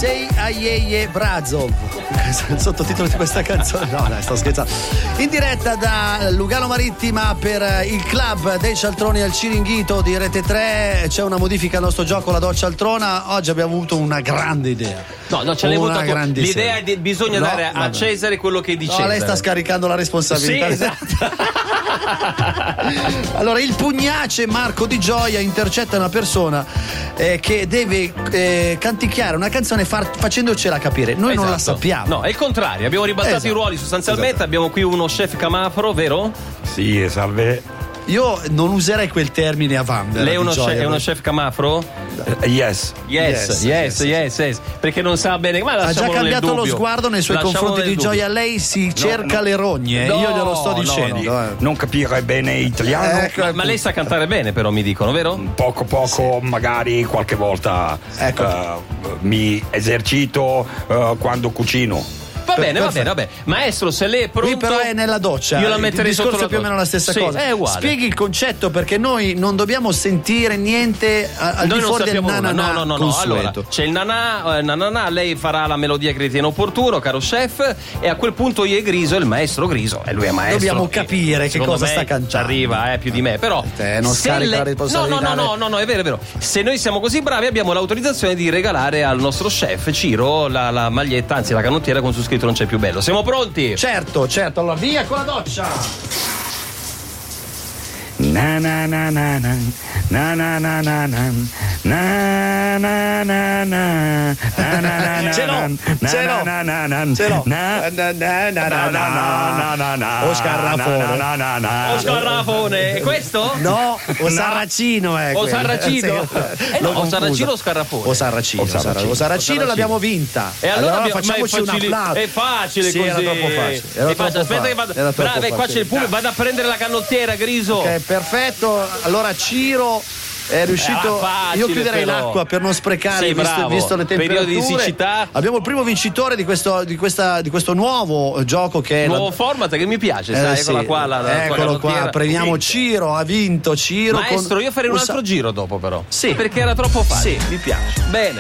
Sei Aieie Brazov, il sottotitolo di questa canzone. No, dai, sto scherzando. In diretta da Lugano Marittima per il club dei cialtroni al Ciringhito di Rete 3. C'è una modifica al nostro gioco, la doccia altrona. Oggi abbiamo avuto una grande idea. No, ce l'hai avuta tu. L'idea è bisogna dare a Cesare quello che dice. No, lei sta scaricando la responsabilità. Sì, esatto. Allora, il pugnace Marco Di Gioia intercetta una persona che deve canticchiare una canzone facendocela capire. Noi non la sappiamo. No, è il contrario, abbiamo ribaltato i ruoli sostanzialmente. Abbiamo qui uno chef camafro, vero? Sì, salve. Io non userei quel termine a Vanvera. Lei è uno chef camafro? Yes. Perché non sa bene. Ma ha già cambiato lo sguardo nei suoi confronti di Gioia. Lei si cerca le rogne. No, io glielo sto dicendo. No. Non capire bene italiano. Ma lei sa cantare bene, però mi dicono, vero? Poco, sì. Magari qualche volta mi esercito quando cucino. Va bene. Maestro, se lei è pronto. Qui però è nella doccia. Io la metterei sotto la più o meno la stessa cosa. È uguale. Spieghi il concetto, perché noi non dobbiamo sentire niente al di fuori del nanà. No. Allora, c'è il nanà, lei farà la melodia che ritiene opportuno, caro chef, e a quel punto io e Griso, il maestro Griso, e lui è maestro. Dobbiamo capire che cosa sta cantando. Ci arriva, più di me, però. Non scarica la responsabilità. No, è vero. Se noi siamo così bravi, abbiamo l'autorizzazione di regalare al nostro chef Ciro la maglietta, anzi la canottiera con su scritto "Non c'è più bello". Siamo pronti? Certo, allora via con la doccia. Na na na na na na na na na na na na na na. Ce l'ho. Oscar Rafone. E questo? No, o Sarracino è o Sarracino. O Sarracino o Scarrafone. O Sarracino l'abbiamo vinta. E allora facciamoci un applauso. È facile così. Era troppo facile. Aspetta che vado. Brava, qua c'è il pubblico, vado a prendere la canottiera, Griso. Ok, perfetto. Allora Ciro è riuscito. Io chiuderei l'acqua per non sprecare, visto le temperature. Periodi di siccità. Abbiamo il primo vincitore di questo nuovo gioco che è nuovo format che mi piace, sai, eccola qua. Eccolo qua, premiamo Ciro, ha vinto Ciro. Maestro, io farei un altro giro dopo, però. Sì. Perché era troppo facile. Sì, mi piace. Bene.